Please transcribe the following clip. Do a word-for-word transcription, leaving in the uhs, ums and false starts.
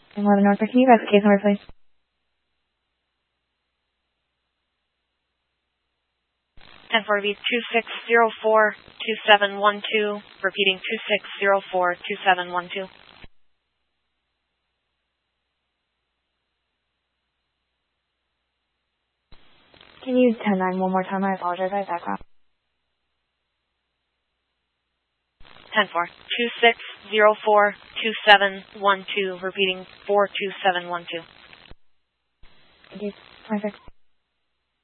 And eleven North, can you guys the case number, please? ten four B two six zero four two seven one two, repeating two six zero four two seven one two. Can you ten nine one more time? I apologize, I have background. ten four two six zero four two seven one two, repeating four two seven one two. Thank you. twenty-six.